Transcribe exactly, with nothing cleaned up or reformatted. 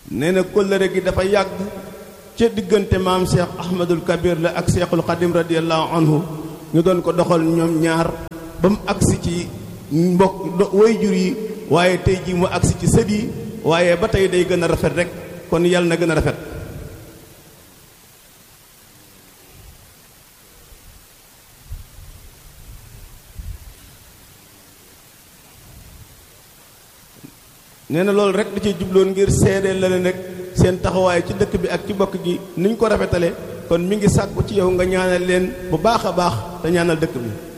nee na kóllëre gi dafa yàgg ca diggante maam Cheikh Ahmadul Kabir la ak Cheikhul Khadim radiyallahu anhu ñu doon ko doxal ñoom ñaar ba mu agsi ci mbokk waajur yi waaye tey ji mu agsi ci sët yi waaye ba tey day gën a rafet rek kon yàlla na gën a rafet. nee na loolu rek da cee jubloon ngir seedeel la leen rek seen taxawaay ci dëkk bi ak ci bokk gi niñ ko rafetale kon mi ngi sàkku ci yow nga ñaanal leen bu baax a baax te ñaanal dëkk bi.